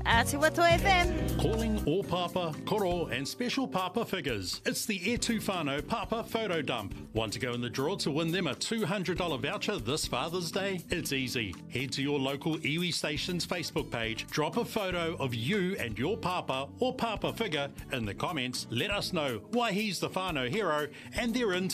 Ātiwato FM. Calling all Papa, Koro and special Papa figures. It's the E Tu Whānau Papa Photo Dump. Want to go in the draw to win them a $200 voucher this Father's Day? It's easy. Head to your local iwi station's Facebook page, drop a photo of you and your Papa or Papa figure in the comments, let us know why he's the whānau hero, and they're in